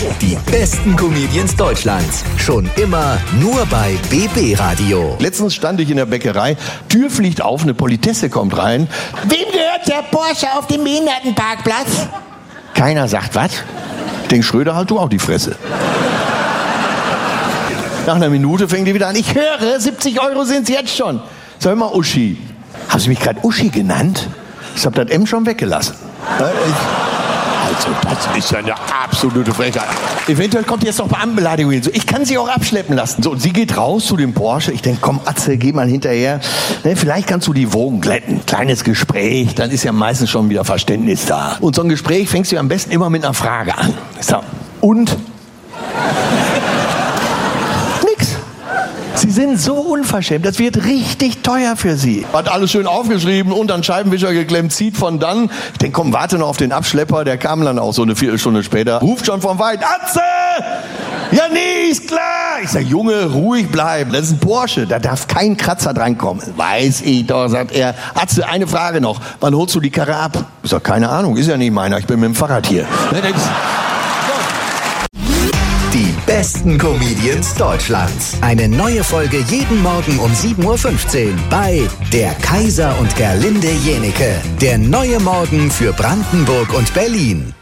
Die besten Comedians Deutschlands. Schon immer nur bei BB Radio. Letztens stand ich in der Bäckerei, Tür fliegt auf, eine Politesse kommt rein. Wem gehört der Porsche auf dem Behindertenparkplatz? Keiner sagt was. Ich denk, Schröder, halt du auch die Fresse. Nach einer Minute fängt die wieder an. Ich höre, 70 € sind's jetzt schon. Sag mal, Uschi. Haben Sie mich gerade Uschi genannt? Ich hab das M schon weggelassen. Also, das ist ja eine absolute Frechheit. Eventuell kommt jetzt noch Beamtenbeleidigung hin. So, ich kann sie auch abschleppen lassen. So, und sie geht raus zu dem Porsche. Ich denke, komm, Atze, geh mal hinterher. Ne, vielleicht kannst du die Wogen glätten. Kleines Gespräch, dann ist ja meistens schon wieder Verständnis da. Und so ein Gespräch fängst du am besten immer mit einer Frage an. So, und? Sie sind so unverschämt, das wird richtig teuer für Sie. Hat alles schön aufgeschrieben und an Scheibenwischer geklemmt, zieht von dann. Ich denke, komm, warte noch auf den Abschlepper, der kam dann auch so eine Viertelstunde später. Ruft schon vom Weit, Atze! Ja, nee, ist klar. Ich sag, Junge, ruhig bleiben, das ist ein Porsche, da darf kein Kratzer drankommen. Weiß ich doch, sagt er. Atze, eine Frage noch, wann holst du die Karre ab? Ich sag, keine Ahnung, ist ja nicht meiner, ich bin mit dem Fahrrad hier. Die besten Comedians Deutschlands. Eine neue Folge jeden Morgen um 7:15 Uhr bei Der Kaiser und Gerlinde Jenike. Der neue Morgen für Brandenburg und Berlin.